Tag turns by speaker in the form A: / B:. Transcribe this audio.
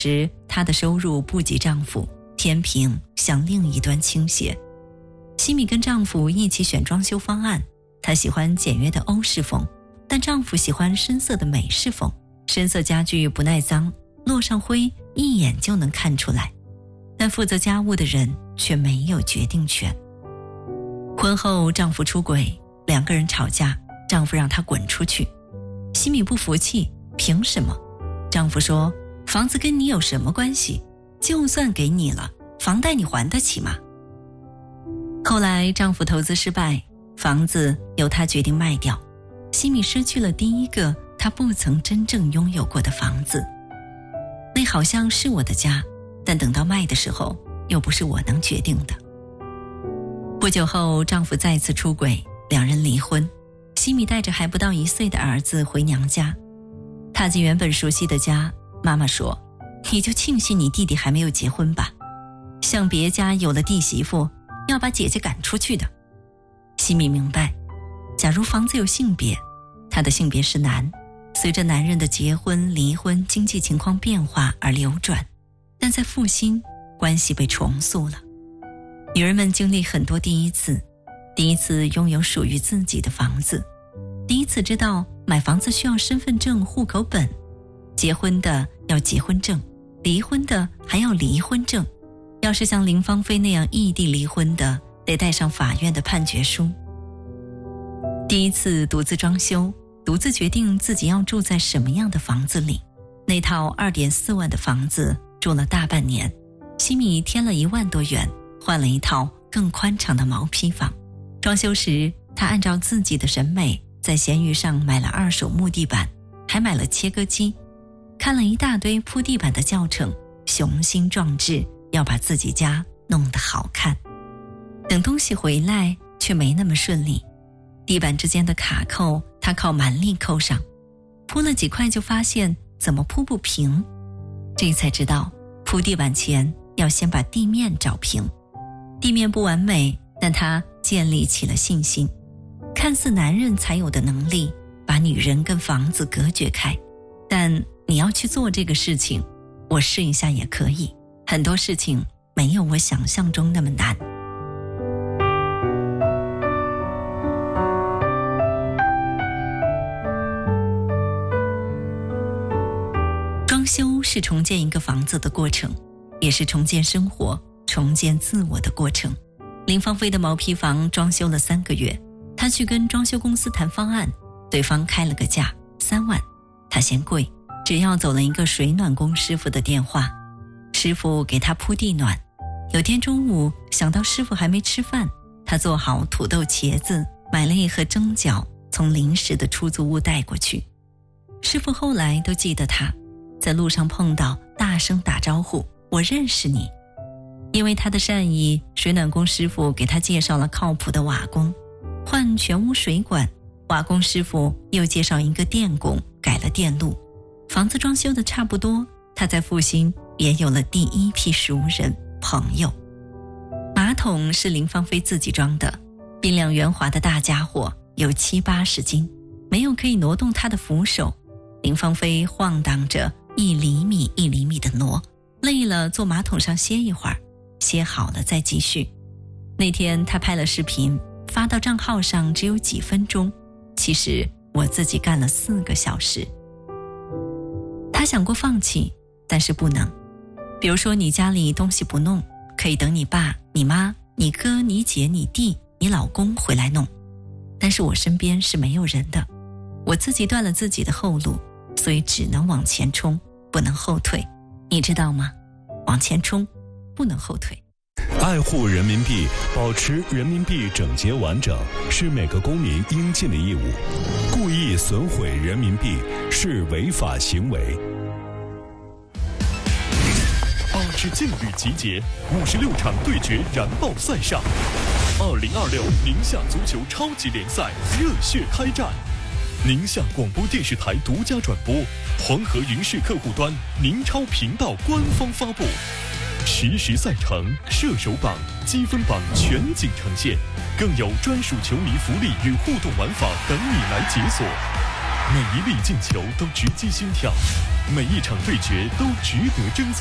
A: 时，她的收入不及丈夫，天平向另一端倾斜。西米跟丈夫一起选装修方案，她喜欢简约的欧式风，但丈夫喜欢深色的美式风。深色家具不耐脏，落上灰一眼就能看出来，但负责家务的人却没有决定权。婚后丈夫出轨，2个人吵架，丈夫让她滚出去。西米不服气，凭什么？丈夫说，房子跟你有什么关系？就算给你了，房贷你还得起吗？后来丈夫投资失败，房子由他决定卖掉，西米失去了第一个她不曾真正拥有过的房子。那好像是我的家，但等到卖的时候，又不是我能决定的。不久后，丈夫再次出轨，2人离婚。西米带着还不到1岁的儿子回娘家，踏进原本熟悉的家，妈妈说，你就庆幸你弟弟还没有结婚吧，像别家有了弟媳妇要把姐姐赶出去的。西米明白，假如房子有性别，她的性别是男，随着男人的结婚离婚经济情况变化而流转，但在复兴，关系被重塑了。女人们经历很多第一次，第一次拥有属于自己的房子，第一次知道买房子需要身份证户口本，结婚的要结婚证，离婚的还要离婚证，要是像林芳菲那样异地离婚的，得带上法院的判决书。第一次独自装修，独自决定自己要住在什么样的房子里。那套2.4万的房子住了大半年，西米添了1万多元，换了一套更宽敞的毛坯房。装修时，她按照自己的审美，在闲鱼上买了2手木地板，还买了切割机，看了一大堆铺地板的教程，雄心壮志要把自己家弄得好看。等东西回来却没那么顺利，地板之间的卡扣她靠蛮力扣上，铺了几块就发现怎么铺不平，这才知道铺地板前要先把地面找平。地面不完美，但她建立起了信心，看似男人才有的能力，把女人跟房子隔绝开。但你要去做这个事情，我试一下也可以，很多事情没有我想象中那么难。装修是重建一个房子的过程，也是重建生活、重建自我的过程。林芳菲的毛坯房装修了3个月，她去跟装修公司谈方案，对方开了个价3万，她嫌贵，只要走了一个水暖工师傅的电话，师傅给她铺地暖。有天中午，想到师傅还没吃饭，她做好土豆茄子，买了一盒蒸饺，从临时的出租屋带过去。师傅后来都记得她，在路上碰到大声打招呼，我认识你。因为他的善意，水暖工师傅给他介绍了靠谱的瓦工，换全屋水管，瓦工师傅又介绍一个电工，改了电路。房子装修的差不多，他在复兴也有了第一批熟人朋友。马桶是林芳菲自己装的，冰凉圆滑的大家伙，有70-80斤，没有可以挪动他的扶手，林芳菲晃荡着1厘米1厘米的挪，累了坐马桶上歇一会儿，歇好了再继续。那天他拍了视频发到账号上，只有几分钟，其实我自己干了4个小时。他想过放弃，但是不能。比如说你家里东西不弄，可以等你爸、你妈、你哥、你姐、你弟、你老公回来弄，但是我身边是没有人的，我自己断了自己的后路，所以只能往前冲，不能后退，你知道吗？往前冲，不能后退。
B: 爱护人民币，保持人民币整洁完整，是每个公民应尽的义务。故意损毁人民币是违法行为。
C: 8支劲旅集结，56场对决燃爆赛上，2026宁夏足球超级联赛热血开战。宁夏广播电视台独家转播，黄河云视客户端宁超频道官方发布，实时赛程、射手榜、积分榜全景呈现，更有专属球迷福利与互动玩法等你来解锁。每一粒进球都直击心跳， 每一场对决都值得争取。